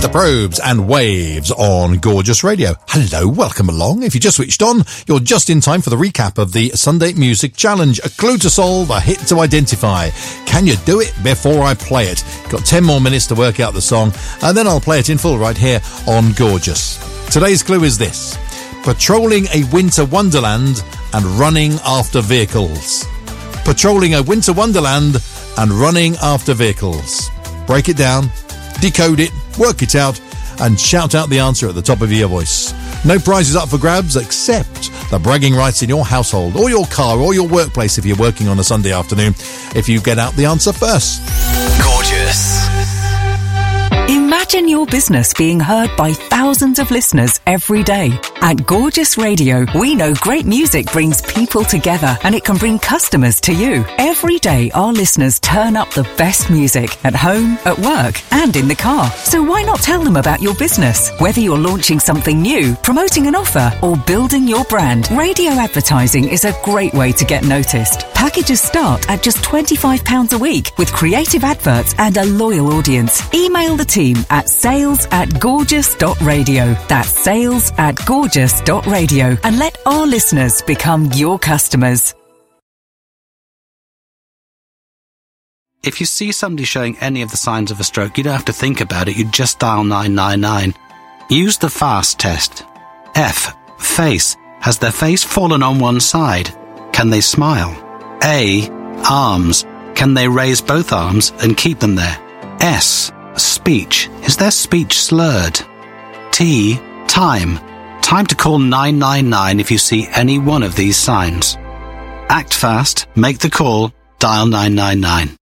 Mr. Probes and Waves on Gorgeous Radio. Hello, welcome along. If you just switched on, you're just in time for the recap of the Sunday Music Challenge. A clue to solve, a hit to identify. Can you do it before I play it? Got 10 more minutes to work out the song, and then I'll play it in full right here on Gorgeous. Today's clue is this: patrolling a winter wonderland and running after vehicles. Patrolling a winter wonderland and running after vehicles. Break it down, decode it, work it out, and shout out the answer at the top of your voice. No prizes up for grabs except the bragging rights in your household or your car or your workplace if you're working on a Sunday afternoon, if you get out the answer first. Gorgeous. Imagine your business being heard by thousands of listeners every day. At Gorgeous Radio, we know great music brings people together and it can bring customers to you. Every day, our listeners turn up the best music at home, at work, and in the car. So why not tell them about your business? Whether you're launching something new, promoting an offer, or building your brand, radio advertising is a great way to get noticed. Packages start at just £25 a week with creative adverts and a loyal audience. Email the team at sales@gorgeous.radio. That's sales@gorgeous.radio, and let our listeners become your customers. If you see somebody showing any of the signs of a stroke, you don't have to think about it, you just dial 999. Use the FAST test. F. Face. Has their face fallen on one side? Can they smile? A. Arms. Can they raise both arms and keep them there? S. Speech. Is their speech slurred? T. Time. Time to call 999 if you see any one of these signs. Act fast, make the call, dial 999.